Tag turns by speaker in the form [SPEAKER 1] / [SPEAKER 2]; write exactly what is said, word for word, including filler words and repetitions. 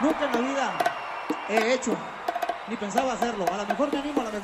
[SPEAKER 1] Nunca en la vida he hecho, ni pensaba hacerlo. A lo mejor me animo, a lo mejor